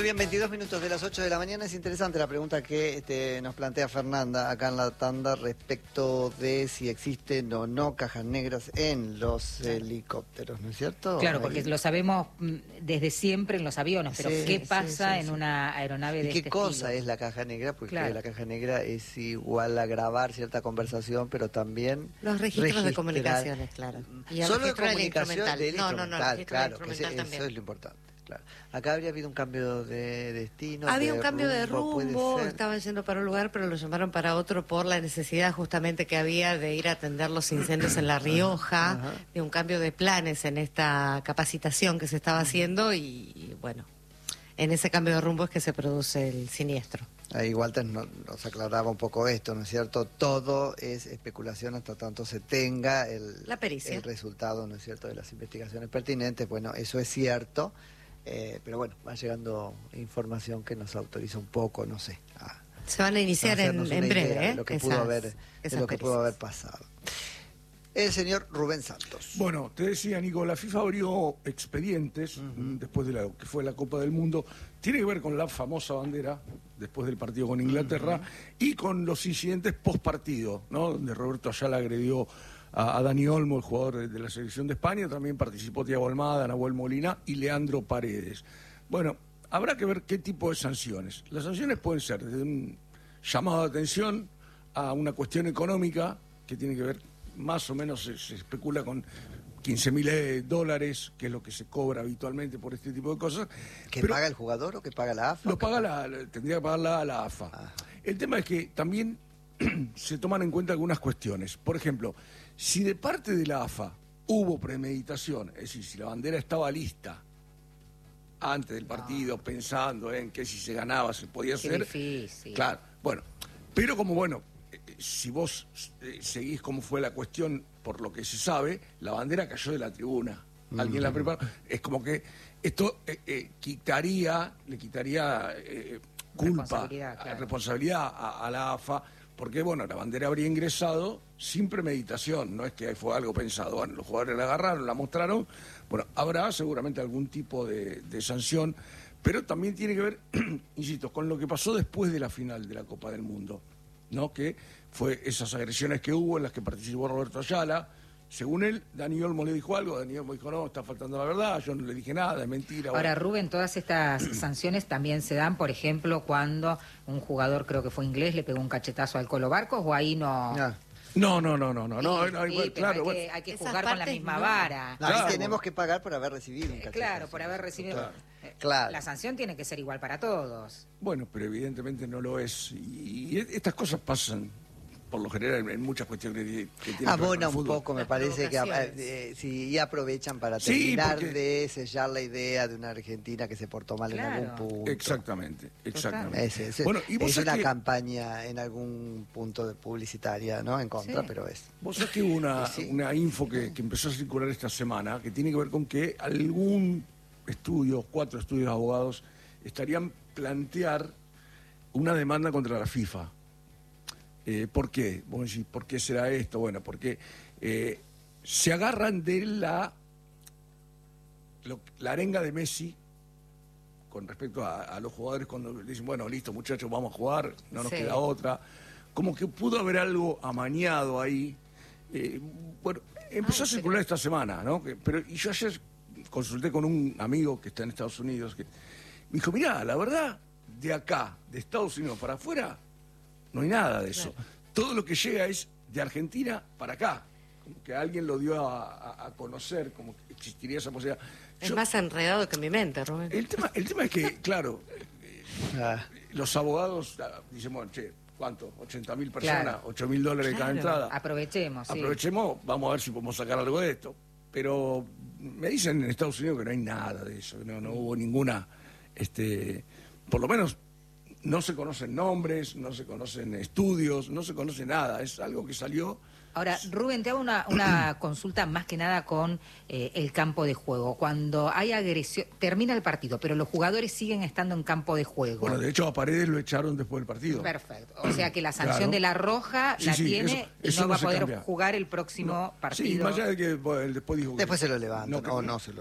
bien, 22 minutos de las 8 de la mañana. Es interesante la pregunta que nos plantea Fernanda acá en la tanda respecto de si existen o no cajas negras en los helicópteros, ¿no es cierto? Claro, porque lo sabemos desde siempre en los aviones, pero ¿qué pasa en una aeronave de este estilo? ¿Y qué cosa es la caja negra? Porque la caja negra es igual a grabar cierta conversación, pero también los registros de comunicaciones, claro. Y solo de comunicación de instrumental, claro, que eso es lo importante. Claro. Acá habría habido un cambio de destino. Había un cambio de rumbo, estaban yendo para un lugar, pero lo llamaron para otro por la necesidad justamente que había de ir a atender los incendios en La Rioja, de un cambio de planes en esta capacitación que se estaba haciendo y bueno, en ese cambio de rumbo es que se produce el siniestro. Ahí Walter nos aclaraba un poco esto, ¿no es cierto? Todo es especulación hasta tanto se tenga la pericia, el resultado, ¿no es cierto?, de las investigaciones pertinentes. Bueno, eso es cierto. Pero bueno, va llegando información que nos autoriza un poco, no sé. Se van a iniciar en breve, lo que pudo haber pasado. El señor Rubén Santos. Bueno, te decía, Nico, la FIFA abrió expedientes después de lo que fue la Copa del Mundo. Tiene que ver con la famosa bandera, después del partido con Inglaterra, y con los incidentes post partido, ¿no? Donde Roberto Ayala agredió a Dani Olmo, el jugador de la selección de España. También participó Thiago Almada, Nahuel Molina y Leandro Paredes. Bueno, habrá que ver qué tipo de sanciones. Las sanciones pueden ser desde un llamado de atención a una cuestión económica que tiene que ver, más o menos se especula con $15.000, que es lo que se cobra habitualmente por este tipo de cosas. ¿Que paga el jugador o que paga la AFA? Lo paga tendría que pagar la AFA. El tema es que también se toman en cuenta algunas cuestiones. Por ejemplo, si de parte de la AFA hubo premeditación, es decir, si la bandera estaba lista antes del partido, pensando en que si se ganaba se podía hacer. Difícil. Claro, bueno, pero si vos seguís cómo fue la cuestión, por lo que se sabe, la bandera cayó de la tribuna. Alguien la preparó. Es como que esto le quitaría culpa, responsabilidad a la AFA, porque bueno, la bandera habría ingresado sin premeditación, no es que fue algo pensado. Bueno, los jugadores la agarraron, la mostraron, bueno, habrá seguramente algún tipo de sanción, pero también tiene que ver, insisto, con lo que pasó después de la final de la Copa del Mundo, ¿no? Que fue esas agresiones que hubo en las que participó Roberto Ayala. Según él, Dani Olmo le dijo algo, Dani Olmo dijo, no, está faltando la verdad, yo no le dije nada, es mentira. Ahora, Rubén, todas estas sanciones también se dan, por ejemplo, cuando un jugador, creo que fue inglés, le pegó un cachetazo al Colo Barcos, o ahí no... No, claro, hay que jugar con la misma vara. Claro. Tenemos que pagar por haber recibido un cachetazo. Claro, por haber recibido... Claro. La sanción tiene que ser igual para todos. Bueno, pero evidentemente no lo es. Y estas cosas pasan, por lo general, en muchas cuestiones que tienen abona un poco, me parece que y aprovechan para terminar de sellar la idea de una Argentina que se portó mal en algún punto. Exactamente. Bueno, y es una campaña en algún punto publicitaria, ¿no? En contra, pero es. Vos sabés que hubo una info que empezó a circular esta semana, que tiene que ver con que algún 4 estudios de abogados estarían plantear una demanda contra la FIFA. ¿Por qué? Vos decís, ¿por qué será esto? Bueno, porque se agarran de la arenga de Messi con respecto a los jugadores cuando dicen, bueno, listo, muchachos, vamos a jugar, no nos queda otra. Como que pudo haber algo amañado ahí. Bueno, empezó a circular esta semana, ¿no? Y yo ayer consulté con un amigo que está en Estados Unidos, que me dijo, mirá, la verdad, de acá, de Estados Unidos para afuera, no hay nada de eso. Todo lo que llega es de Argentina para acá. Como que alguien lo dio a conocer, como que existiría esa posibilidad. Es más enredado que mi mente, Rubén. El tema es que, claro, los abogados dicen, bueno, che, ¿cuánto? 80.000 personas, $8.000 cada entrada. Aprovechemos, vamos a ver si podemos sacar algo de esto. Pero me dicen en Estados Unidos que no hay nada de eso, no hubo ninguna, por lo menos no se conocen nombres, no se conocen estudios, no se conoce nada, es algo que salió. Ahora, Rubén, te hago una consulta más que nada con el campo de juego. Cuando hay agresión, termina el partido, pero los jugadores siguen estando en campo de juego. Bueno, de hecho a Paredes lo echaron después del partido. Perfecto. O sea que la sanción de la roja tiene eso y no va a poder cambia. jugar el próximo partido. Sí, más allá de que después dijo después se lo levantan o no se lo levantan.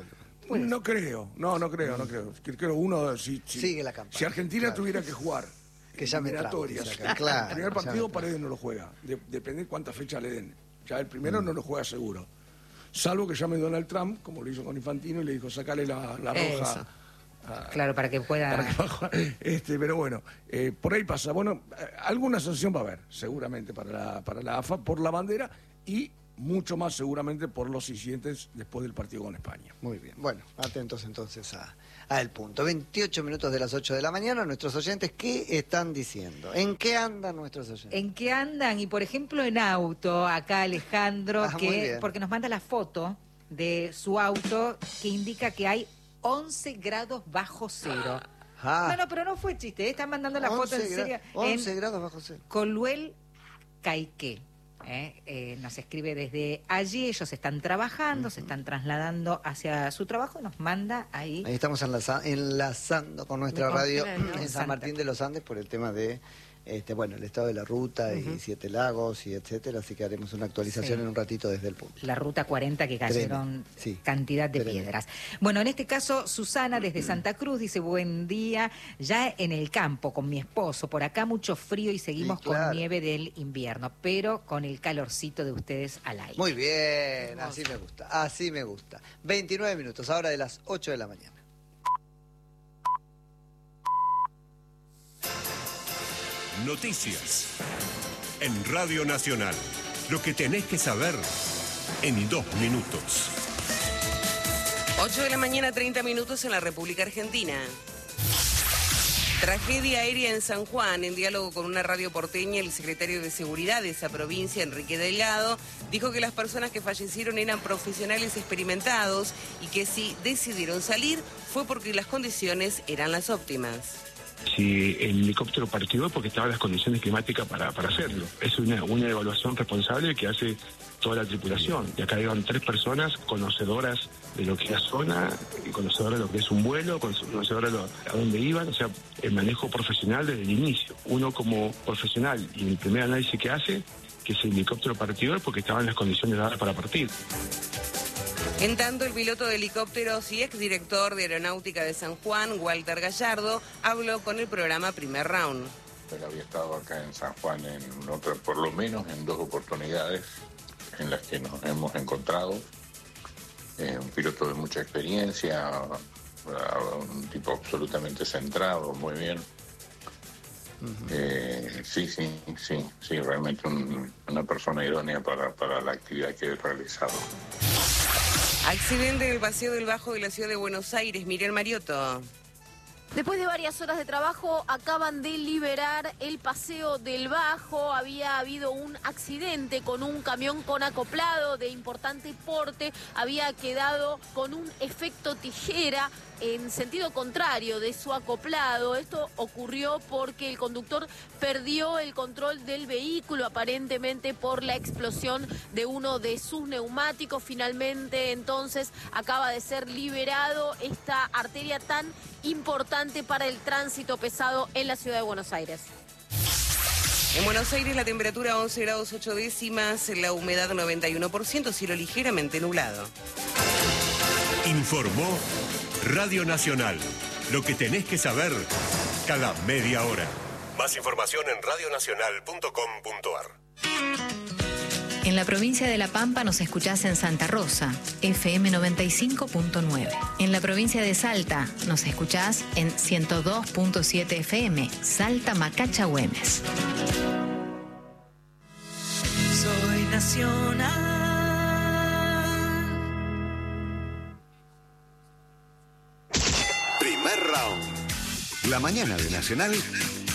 No creo. Creo uno, sigue la campaña. Si Argentina tuviera que jugar que llame eliminatorias, claro, el primer partido Paredes no lo juega, depende de cuántas fechas le den. Ya el primero no lo juega seguro. Salvo que llame Donald Trump, como lo hizo con Infantino, y le dijo, sacale la roja. Claro, para que pueda... pero bueno, por ahí pasa. Bueno, alguna sanción va a haber, seguramente, para la AFA, por la bandera, y mucho más seguramente por los incidentes después del partido con España. Muy bien. Bueno, atentos entonces a el punto. 28 minutos de las 8 de la mañana. Nuestros oyentes, ¿qué están diciendo? ¿En qué andan nuestros oyentes? ¿En qué andan? Y por ejemplo en auto, acá Alejandro, porque nos manda la foto de su auto que indica que hay 11 grados bajo cero. No, pero no fue chiste, están mandando la foto en serio. 11 grados bajo cero. Coluel Caiqué. Nos escribe desde allí, ellos están trabajando, se están trasladando hacia su trabajo y nos manda ahí. Ahí estamos enlazando con nuestra radio en San Martín de los Andes por el tema de el estado de la ruta y Siete Lagos y etcétera, así que haremos una actualización en un ratito desde el punto. La ruta 40 que cayeron cantidad de piedras. Bueno, en este caso Susana desde Santa Cruz dice, buen día, ya en el campo con mi esposo, por acá mucho frío y seguimos con nieve del invierno, pero con el calorcito de ustedes al aire. Muy bien, así me gusta. 29 minutos, ahora de las 8 de la mañana. Noticias en Radio Nacional. Lo que tenés que saber en 2 minutos. 8 de la mañana, 30 minutos en la República Argentina. Tragedia aérea en San Juan. En diálogo con una radio porteña, el secretario de Seguridad de esa provincia, Enrique Delgado, dijo que las personas que fallecieron eran profesionales experimentados y que si decidieron salir fue porque las condiciones eran las óptimas. Si el helicóptero partió es porque estaban las condiciones climáticas para hacerlo. Es una evaluación responsable que hace toda la tripulación. Y acá iban 3 personas conocedoras de lo que es la zona, conocedoras de lo que es un vuelo, conocedoras de a dónde iban, o sea, el manejo profesional desde el inicio. Uno como profesional, y el primer análisis que hace, que si el helicóptero partió es porque estaban las condiciones dadas para partir. En tanto, el piloto de helicópteros y exdirector de Aeronáutica de San Juan, Walter Gallardo, habló con el programa Primer Round. Él había estado acá en San Juan por lo menos en 2 oportunidades en las que nos hemos encontrado. Un piloto de mucha experiencia, un tipo absolutamente centrado, muy bien. Sí, realmente una persona idónea para la actividad que he realizado. Accidente en el Paseo del Bajo de la ciudad de Buenos Aires. Miguel Mariotto. Después de varias horas de trabajo, acaban de liberar el Paseo del Bajo. Había habido un accidente con un camión con acoplado de importante porte. Había quedado con un efecto tijera en sentido contrario de su acoplado. Esto ocurrió porque el conductor perdió el control del vehículo, aparentemente por la explosión de uno de sus neumáticos. Finalmente, entonces, acaba de ser liberado esta arteria tan importante para el tránsito pesado en la ciudad de Buenos Aires. En Buenos Aires la temperatura 11 grados 8 décimas, la humedad 91%, cielo ligeramente nublado. Informó Radio Nacional. Lo que tenés que saber cada media hora. Más información en radionacional.com.ar. En la provincia de La Pampa nos escuchás en Santa Rosa, FM 95.9. En la provincia de Salta nos escuchás en 102.7 FM, Salta Macacha Güemes. Soy nacional. Primer round. La mañana de Nacional